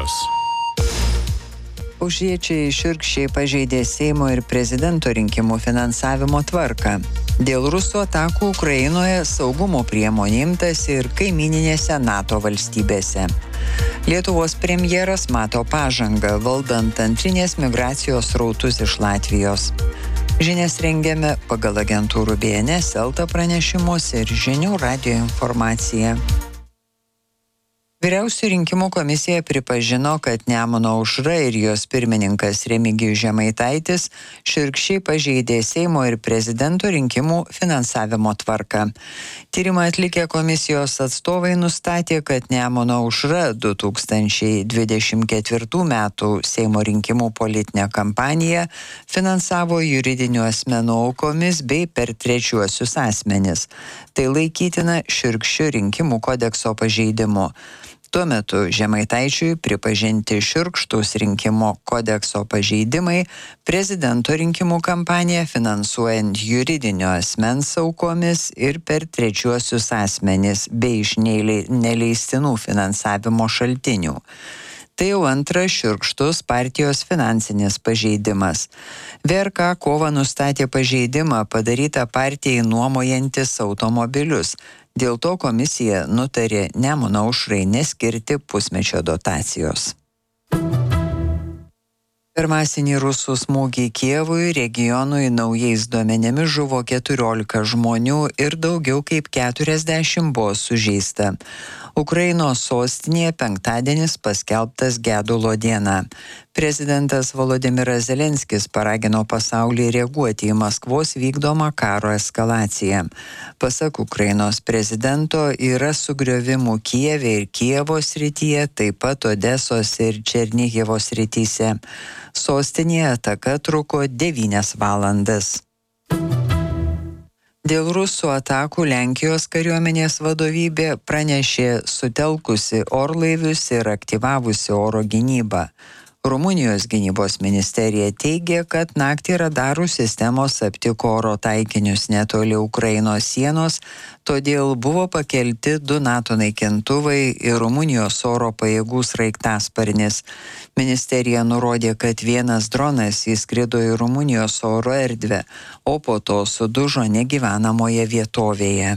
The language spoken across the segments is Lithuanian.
žinios. Užjiečiai šiurkščiai pažeidė Seimo ir prezidento rinkimų finansavimo tvarką. Dėl rusų atakų Ukrainoje saugumo priemonių imtasi ir kaimyninėse NATO valstybėse. Lietuvos premjeras mato pažangą valdant antrinės migracijos srautus iš Latvijos. Žinias rengiame pagal agentūrų BNS, Elta pranešimus ir Žinių radijo informaciją. Vyriausioji rinkimų komisija pripažino, kad Nemuno aušra ir jos pirmininkas Remigijus Žemaitaitis šiurkščiai pažeidė Seimo ir prezidento rinkimų finansavimo tvarką. Tyrimą atlikę komisijos atstovai nustatė, kad Nemuno aušra 2024 metų Seimo rinkimų politinę kampaniją finansavo juridinių asmenų aukomis bei per trečiuosius asmenis. Tai laikytina šiurkščiu rinkimų kodekso pažeidimu. Tuo metu Žemaitaičiui pripažinti šiurkštūs rinkimų kodekso pažeidimai prezidento rinkimų kampaniją finansuojant juridinio asmens aukomis ir per trečiuosius asmenis bei iš neleistinų finansavimo šaltinių. Tai jau antras šiurkštus partijos finansinis pažeidimas. VRK kovą nustatė pažeidimą padarytą partijai nuomojantis automobilius. Dėl to komisija nutarė Nemuno aušrai neskirti pusmečio dotacijos. Per masinį rusų smūgį Kijevui regionui naujais duomenimis žuvo 14 žmonių ir daugiau kaip 40 buvo sužeista. Ukrainos sostinėje penktadienis paskelbtas gedulo diena. Prezidentas Volodymyras Zelenskis paragino pasaulį reaguoti į Maskvos vykdomą karo eskalaciją. Pasak Ukrainos prezidento yra sugriovimų Kijeve ir Kijevo srityje, taip pat Odesos ir Černihivo srityse. Sostinėje ataka truko 9 valandas. Dėl rusų atakų Lenkijos kariuomenės vadovybė pranešė sutelkusi orlaivius ir aktyvavusi oro gynybą. Rumunijos gynybos ministerija teigia, kad naktį radarų sistemos aptiko oro taikinius netoli Ukrainos sienos, todėl buvo pakelti 2 NATO naikintuvai ir Rumunijos oro pajėgų sraigtasparnis. Ministerija nurodė, kad vienas dronas įskrido į Rumunijos oro erdvę, o po to sudužo negyvenamoje vietovėje.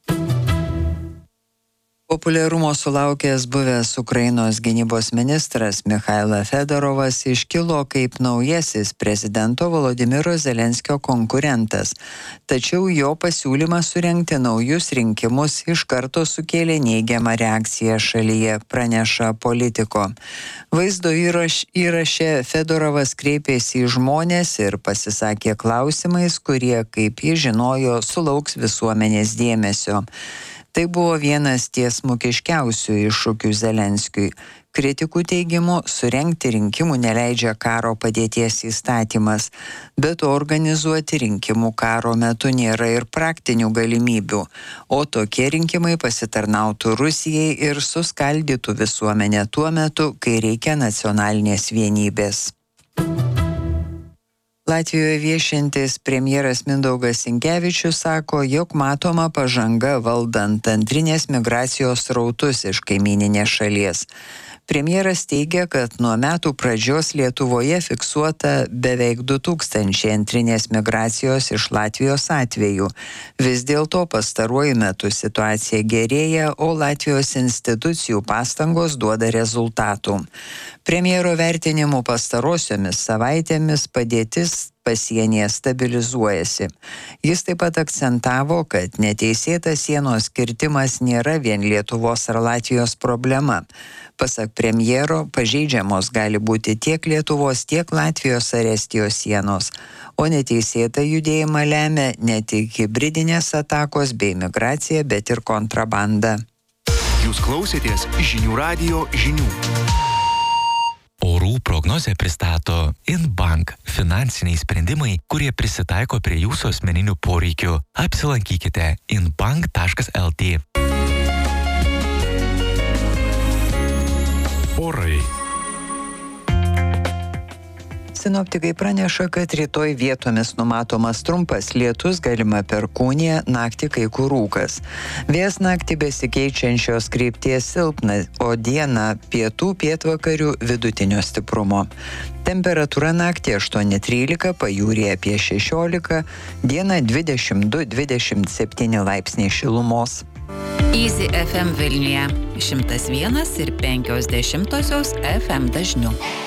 Populiarumo sulaukęs buvęs Ukrainos gynybos ministras Michailas Fedorovas iškilo kaip naujasis prezidento Volodymyro Zelenskio konkurentas, tačiau jo pasiūlymas surengti naujus rinkimus iš karto sukėlė neigiamą reakciją šalyje, praneša Politico. Vaizdo įraše Fedorovas kreipėsi į žmones ir pasisakė klausimais, kurie, kaip jis žinojo, sulauks visuomenės dėmesio. Tai buvo vienas tiesmukiškiausių iššūkių Zelenskiui. Kritikų teigimu, surengti rinkimų neleidžia karo padėties įstatymas, bet organizuoti rinkimų karo metu nėra ir praktinių galimybių, o tokie rinkimai pasitarnautų Rusijai ir suskaldytų visuomenę tuo metu, kai reikia nacionalinės vienybės. Latvijoje viešintis premjeras Mindaugas Sinkevičius sako, jog matoma pažanga valdant antrinės migracijos srautus iš kaimyninės šalies. Premjeras teigia, kad nuo metų pradžios Lietuvoje fiksuota beveik 2000 antrinės migracijos iš Latvijos atvejų. Vis dėlto pastaruoju metu situacija gerėja, o Latvijos institucijų pastangos duoda rezultatų. Premjero vertinimu pastarosiomis savaitėmis padėtis pasienyje stabilizuojasi. Jis taip pat akcentavo, kad neteisėtas sienos kirtimas nėra vien Lietuvos ar Latvijos problema. Pasak premjero, pažeidžiamos gali būti tiek Lietuvos, tiek Latvijos ar Estijos sienos, o neteisėtą judėjimą lemia ne tik hibridinės atakos bei migracija, bet ir kontrabanda. Jūs klausėtės Žinių radijo žinių. Orų prognozę pristato InBank – finansiniai sprendimai, kurie prisitaiko prie jūsų asmeninių poreikių. Apsilankykite inbank.lt. Orai. Sinoptikai praneša, kad rytoj vietomis numatomas trumpas lietus, galima perkūnija, naktį kai kur rūkas. Vėjas naktį besikeičiančios krypties silpnas, o dieną pietų pietvakarių vidutinio stiprumo. Temperatūra naktį 8-13, pajūryje apie 16, dieną 22-27 laipsniai šilumos. Easy FM Vilniuje 101,5 FM dažniu.